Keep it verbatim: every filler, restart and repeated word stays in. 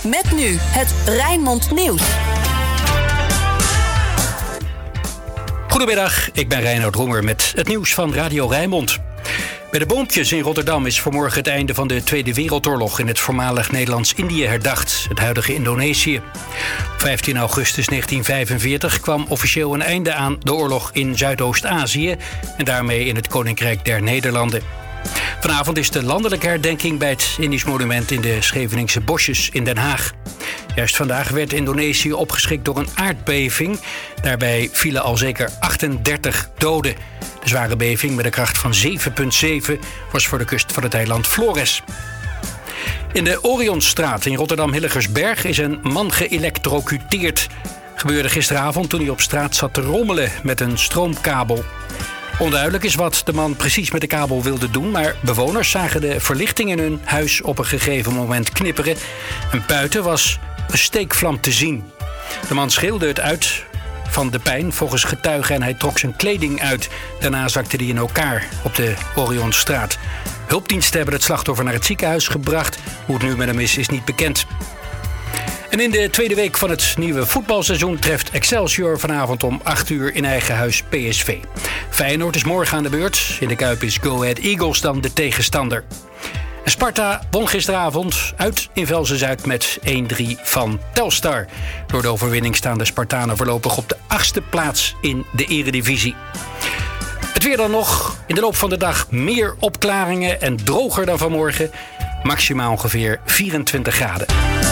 Met nu het Rijnmond Nieuws. Goedemiddag, ik ben Reinoud Roemer met het nieuws van Radio Rijnmond. Bij de Boompjes in Rotterdam is vanmorgen het einde van de Tweede Wereldoorlog in het voormalig Nederlands-Indië herdacht, het huidige Indonesië. Op vijftien augustus negentien vijfenveertig kwam officieel een einde aan de oorlog in Zuidoost-Azië en daarmee in het Koninkrijk der Nederlanden. Vanavond is de landelijke herdenking bij het Indisch monument in de Scheveningse bosjes in Den Haag. Juist vandaag werd Indonesië opgeschrikt door een aardbeving. Daarbij vielen al zeker achtendertig doden. De zware beving met een kracht van zeven komma zeven was voor de kust van het eiland Flores. In de Orionstraat in Rotterdam-Hillegersberg is een man geëlektrocuteerd. Gebeurde gisteravond toen hij op straat zat te rommelen met een stroomkabel. Onduidelijk is wat de man precies met de kabel wilde doen, maar bewoners zagen de verlichting in hun huis op een gegeven moment knipperen. En buiten was een steekvlam te zien. De man schreeuwde het uit van de pijn volgens getuigen en hij trok zijn kleding uit. Daarna zakte hij in elkaar op de Orionstraat. Hulpdiensten hebben het slachtoffer naar het ziekenhuis gebracht. Hoe het nu met hem is, is niet bekend. En in de tweede week van het nieuwe voetbalseizoen treft Excelsior vanavond om acht uur in eigen huis P S V. Feyenoord is morgen aan de beurt. In de Kuip is Go Ahead Eagles dan de tegenstander. En Sparta won gisteravond uit in Velzen-Zuid met één drie van Telstar. Door de overwinning staan de Spartanen voorlopig op de achtste plaats in de Eredivisie. Het weer dan nog. In de loop van de dag meer opklaringen en droger dan vanmorgen. Maximaal ongeveer vierentwintig graden.